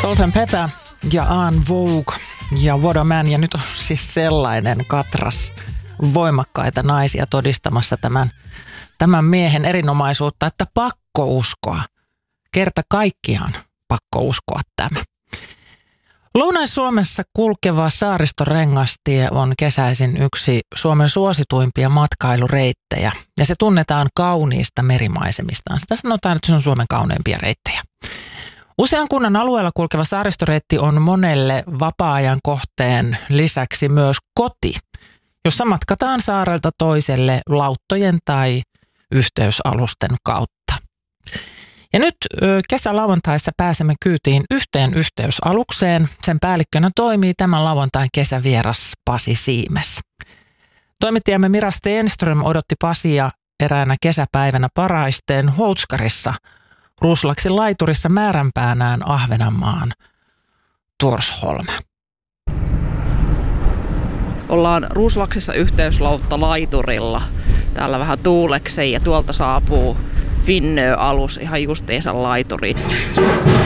Salt&Pepper ja En Vogue ja What a Man. Ja nyt on siis sellainen katras voimakkaita naisia todistamassa tämän miehen erinomaisuutta, että pakko uskoa. Kerta kaikkiaan pakko uskoa tämä. Lounais-Suomessa kulkeva Saaristorengastie on kesäisin yksi Suomen suosituimpia matkailureittejä. Ja se tunnetaan kauniista merimaisemistaan. Sitä sanotaan, että se on Suomen kauneimpia reittejä. Usean kunnan alueella kulkeva saaristoreitti on monelle vapaa-ajan kohteen lisäksi myös koti, jossa matkataan saarelta toiselle lauttojen tai yhteysalusten kautta. Ja nyt kesälauantaissa pääsemme kyytiin yhteen yhteysalukseen. Sen päällikkönä toimii tämän lauantain kesävieras Pasi Siimes. Toimittajamme Mira Stenström odotti Pasia eräänä kesäpäivänä Paraisteen Houtskarissa, Ruuslaksin laiturissa määränpäänään Ahvenanmaan Torsholm. Ollaan Ruuslaksissa yhteyslautta laiturilla. Täällä vähän tuulekseen ja tuolta saapuu Finnö-alus ihan justiinsa laituriin.